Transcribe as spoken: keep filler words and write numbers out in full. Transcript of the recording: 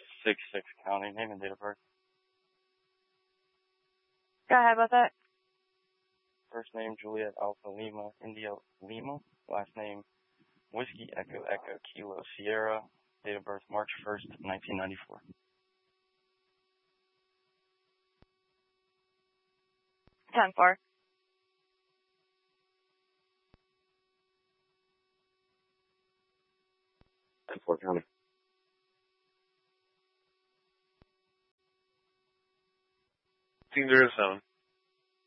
six six County. Name and date of birth. Go ahead with it. First name, Juliet Alpha Lima, India Lima. Last name, Whiskey Echo Echo Kilo Sierra. Date of birth, March first, nineteen ninety-four. ten four. ten four County. Team Arizona.